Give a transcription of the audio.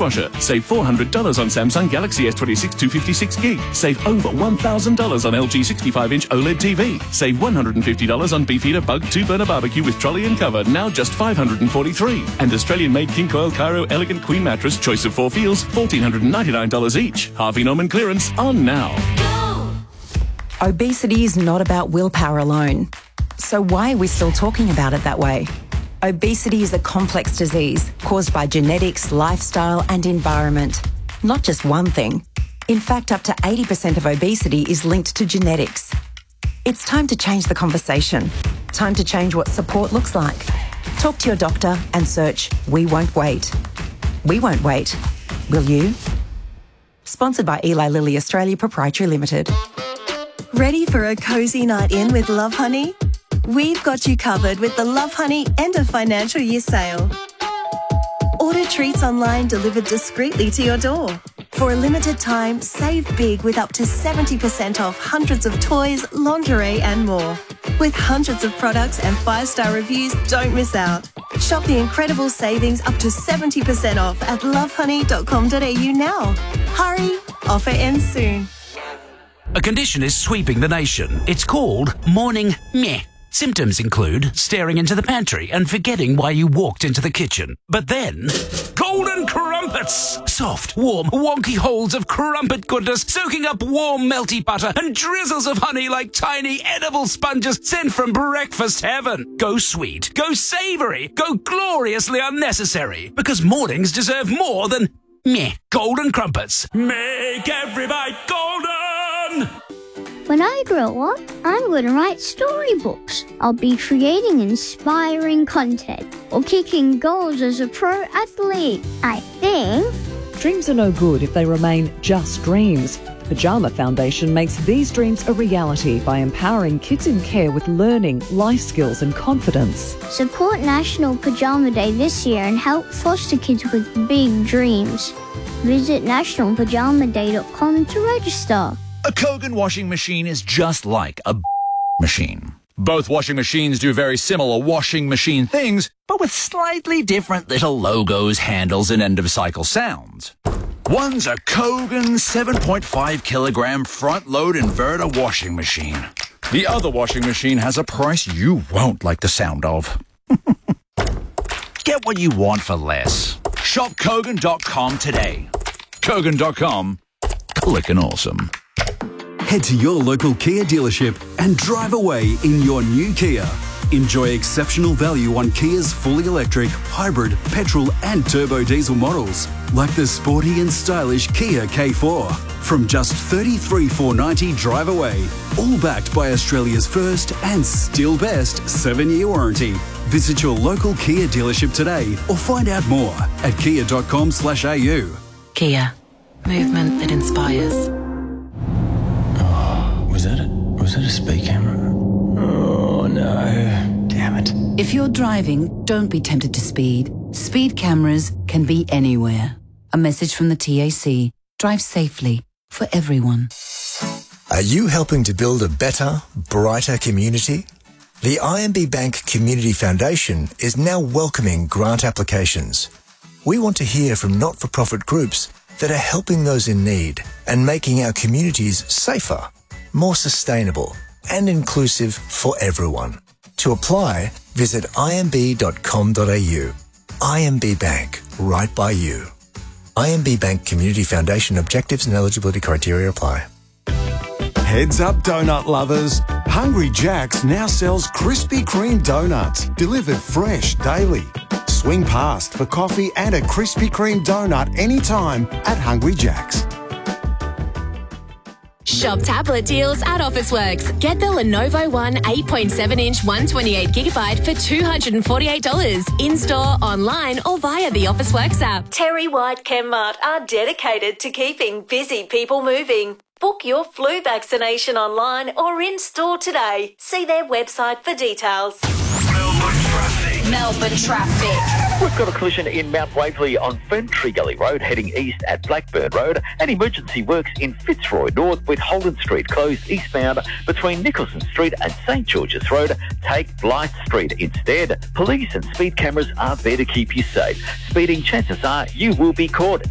dishwasher. Save $400 on Samsung Galaxy S26 256 gig. Save over $1,000 on LG 65-inch OLED TV. Save $150 on Beefeater Bug 2-burner barbecue with trolley and cover, now just $543. And Australian-made King Coil Cairo Elegant Queen Mattress, choice of 4 feels, $1,499 each. Harvey Norman clearance on now. Obesity is not about willpower alone. So why are we still talking about it that way? Obesity is a complex disease caused by genetics, lifestyle and environment. Not just one thing. In fact, up to 80% of obesity is linked to genetics. It's time to change the conversation. Time to change what support looks like. Talk to your doctor and search We Won't Wait. We won't wait. Will you? Sponsored by Eli Lilly Australia Proprietary Limited. Ready for a cosy night in with Love Honey? We've got you covered with the Love Honey end of financial year sale. Order treats online delivered discreetly to your door. For a limited time, save big with up to 70% off hundreds of toys, lingerie and more. With hundreds of products and 5-star reviews, don't miss out. Shop the incredible savings up to 70% off at lovehoney.com.au now. Hurry, offer ends soon. A condition is sweeping the nation. It's called morning meh. Symptoms include staring into the pantry and forgetting why you walked into the kitchen. But then, golden crumpets! Soft, warm, wonky holes of crumpet goodness soaking up warm, melty butter and drizzles of honey like tiny edible sponges sent from breakfast heaven. Go sweet, go savoury, go gloriously unnecessary. Because mornings deserve more than meh. Golden crumpets. Make every bite golden! When I grow up, I'm going to write storybooks. I'll be creating inspiring content or kicking goals as a pro athlete. I think. Dreams are no good if they remain just dreams. Pyjama Foundation makes these dreams a reality by empowering kids in care with learning, life skills and confidence. Support National Pyjama Day this year and help foster kids with big dreams. Visit nationalpajamaday.com to register. A Kogan washing machine is just like a machine. Both washing machines do very similar washing machine things, but with slightly different little logos, handles, and end-of-cycle sounds. One's a Kogan 7.5 kilogram front-load inverter washing machine. The other washing machine has a price you won't like the sound of. Get what you want for less. Shop Kogan.com today. Kogan.com. Clickin' awesome. Head to your local Kia dealership and drive away in your new Kia. Enjoy exceptional value on Kia's fully electric, hybrid, petrol and turbo diesel models, like the sporty and stylish Kia K4. From just $33,490 drive away, all backed by Australia's first and still best 7-year warranty. Visit your local Kia dealership today or find out more at kia.com/au. Kia. Movement that inspires. Was that a speed camera? Oh, no. Damn it. If you're driving, don't be tempted to speed. Speed cameras can be anywhere. A message from the TAC. Drive safely for everyone. Are you helping to build a better, brighter community? The IMB Bank Community Foundation is now welcoming grant applications. We want to hear from not-for-profit groups that are helping those in need and making our communities safer, more sustainable and inclusive for everyone. To apply, visit imb.com.au. IMB Bank, right by you. IMB Bank Community Foundation objectives and eligibility criteria apply. Heads up, donut lovers. Hungry Jack's now sells Krispy Kreme donuts, delivered fresh daily. Swing past for coffee and a Krispy Kreme donut anytime at Hungry Jack's. Shop tablet deals at Officeworks. Get the Lenovo One 8.7-inch 128GB for $248. In-store, online or via the Officeworks app. Terry White Chemmart are dedicated to keeping busy people moving. Book your flu vaccination online or in-store today. See their website for details. Melbourne traffic. We've got a collision in Mount Waverley on Ferntree Gully Road, heading east at Blackburn Road, and emergency works in Fitzroy North with Holden Street closed eastbound between Nicholson Street and St George's Road. Take Blythe Street instead. Police and speed cameras are there to keep you safe. Speeding, chances are you will be caught.